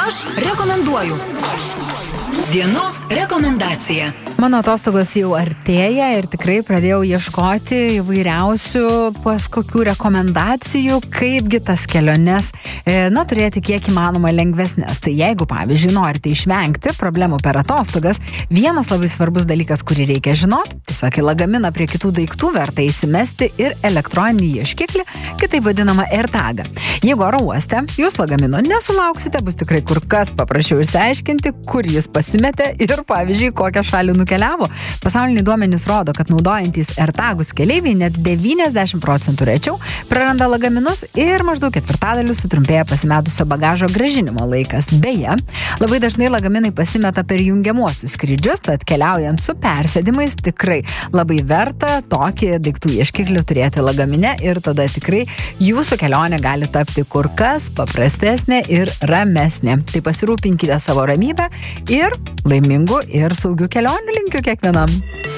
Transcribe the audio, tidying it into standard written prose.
Aš rekomenduoju. Dienos rekomendacija. Mano atostogos jau artėja ir tikrai pradėjau ieškoti įvairiausių kažkokių rekomendacijų, kaipgi tas keliones, turėti kiek įmanoma lengvesnės. Tai jeigu, pavyzdžiui, norite išvengti problemų per atostogas, vienas labai svarbus dalykas, kurį reikia žinoti, tiesiog į lagaminą prie kitų daiktų verta įsimesti ir elektroninį ieškiklį, kitaip vadinamą AirTagą. Jeigu oro uoste jūs lagamino nesulauksite, bus tikrai kur kas paprasčiau išsiaiškinti, kur jis pasimetė ir, pavyzdžiui, kokią šalį nukeliavo. Pasauliniai duomenys rodo, kad naudojantys AirTagus keleiviai net 90% rečiau praranda lagaminus ir maždaug ketvirtadaliu sutrumpėja pasimetusio bagažo grąžinimo laikas. Beje, labai dažnai lagaminai pasimeta per jungiamuosius skrydžius, tad keliaujant su persėdimais tikrai labai verta tokį daiktų ieškiklį turėti lagamine ir tada tikrai jūsų kelionė gali tapti kur kas paprastesnė ir ramesnė. Tai pasirūpinkite savo ramybę ir laimingų ir saugių kelionių linkiu kiekvienam.